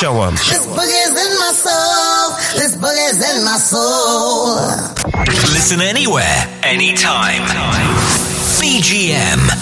show 'em. This boogie's in my soul. This boogie's in my soul. Listen anywhere, anytime. BGM.